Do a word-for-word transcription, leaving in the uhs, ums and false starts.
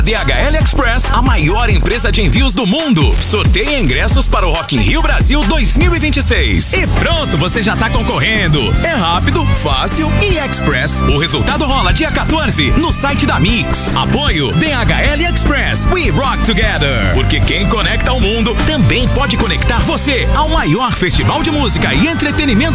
D H L Express, a maior empresa de envios do mundo, sorteia ingressos para o Rock in Rio Brasil dois mil e vinte e seis. E pronto, você já tá concorrendo. É rápido, fácil e express. O resultado rola dia quatorze no site da Mix. Apoio D H L Express. We rock together. Porque quem conecta ao mundo também pode conectar você ao maior festival de música e entretenimento